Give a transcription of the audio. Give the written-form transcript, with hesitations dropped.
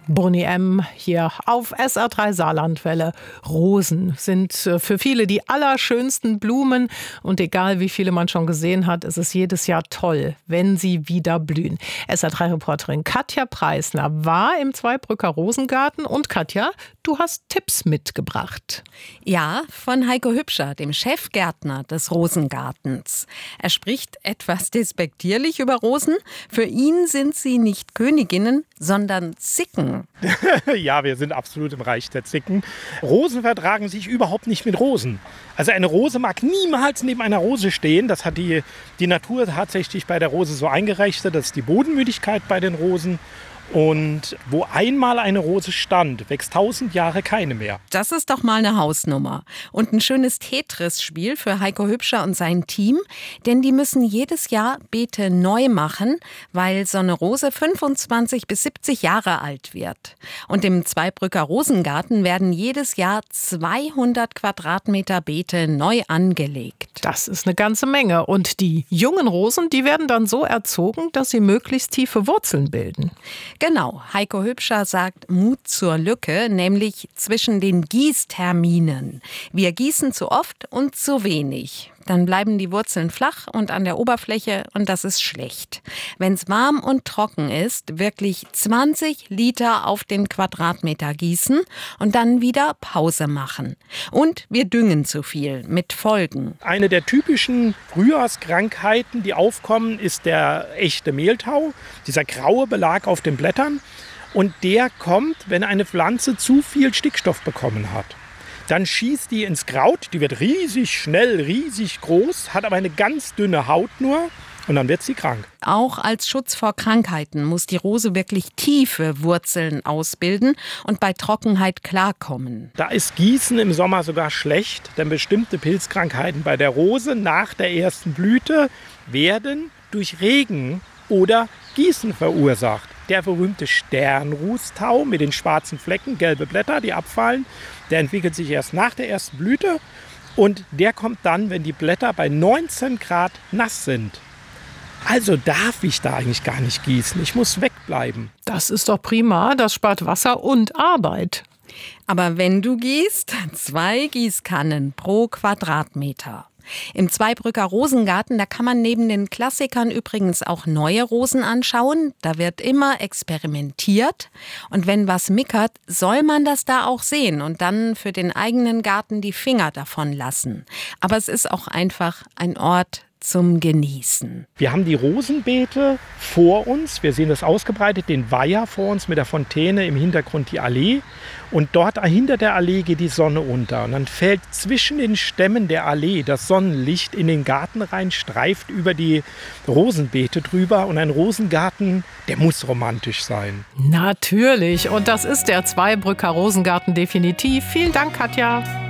Bonnie M. hier auf SR3 Saarlandwelle. Rosen sind für viele die allerschönsten Blumen und egal wie viele man schon gesehen hat, ist es jedes Jahr toll, wenn sie wieder blühen. SR3-Reporterin Katja Preisner war im Zweibrücker Rosengarten und Katja, du hast Tipps mitgebracht. Ja, von Heiko Hübscher, dem Chefgärtner des Rosengartens. Er spricht etwas despektierlich über Rosen. Für ihn sind sie nicht Königinnen, sondern Zicken. Ja, wir sind absolut im Reich der Zicken. Rosen vertragen sich überhaupt nicht mit Rosen. Also eine Rose mag niemals neben einer Rose stehen. Das hat die Natur tatsächlich bei der Rose so eingerechnet. Das ist die Bodenmüdigkeit bei den Rosen. Und wo einmal eine Rose stand, wächst 1000 Jahre keine mehr. Das ist doch mal eine Hausnummer. Und ein schönes Tetris-Spiel für Heiko Hübscher und sein Team. Denn die müssen jedes Jahr Beete neu machen, weil so eine Rose 25 bis 70 Jahre alt wird. Und im Zweibrücker Rosengarten werden jedes Jahr 200 Quadratmeter Beete neu angelegt. Das ist eine ganze Menge. Und die jungen Rosen, die werden dann so erzogen, dass sie möglichst tiefe Wurzeln bilden. Genau, Heiko Hübscher sagt Mut zur Lücke, nämlich zwischen den Gießterminen. Wir gießen zu oft und zu wenig. Dann bleiben die Wurzeln flach und an der Oberfläche und das ist schlecht. Wenn es warm und trocken ist, wirklich 20 Liter auf den Quadratmeter gießen und dann wieder Pause machen. Und wir düngen zu viel mit Folgen. Eine der typischen Frühjahrskrankheiten, die aufkommen, ist der echte Mehltau, dieser graue Belag auf den Blättern. Und der kommt, wenn eine Pflanze zu viel Stickstoff bekommen hat. Dann schießt die ins Kraut, die wird riesig schnell, riesig groß, hat aber eine ganz dünne Haut nur und dann wird sie krank. Auch als Schutz vor Krankheiten muss die Rose wirklich tiefe Wurzeln ausbilden und bei Trockenheit klarkommen. Da ist Gießen im Sommer sogar schlecht, denn bestimmte Pilzkrankheiten bei der Rose nach der ersten Blüte werden durch Regen oder Gießen verursacht. Der berühmte Sternrußtau mit den schwarzen Flecken, gelbe Blätter, die abfallen, der entwickelt sich erst nach der ersten Blüte und der kommt dann, wenn die Blätter bei 19 Grad nass sind. Also darf ich da eigentlich gar nicht gießen, ich muss wegbleiben. Das ist doch prima, das spart Wasser und Arbeit. Aber wenn du gießt, 2 Gießkannen pro Quadratmeter. Im Zweibrücker Rosengarten, da kann man neben den Klassikern übrigens auch neue Rosen anschauen. Da wird immer experimentiert. Und wenn was mickert, soll man das da auch sehen und dann für den eigenen Garten die Finger davon lassen. Aber es ist auch einfach ein Ort zum Genießen. Wir haben die Rosenbeete vor uns, wir sehen das ausgebreitet, den Weiher vor uns mit der Fontäne, im Hintergrund die Allee und dort hinter der Allee geht die Sonne unter und dann fällt zwischen den Stämmen der Allee das Sonnenlicht in den Garten rein, streift über die Rosenbeete drüber und ein Rosengarten, der muss romantisch sein. Natürlich und das ist der Zweibrücker Rosengarten definitiv. Vielen Dank, Katja.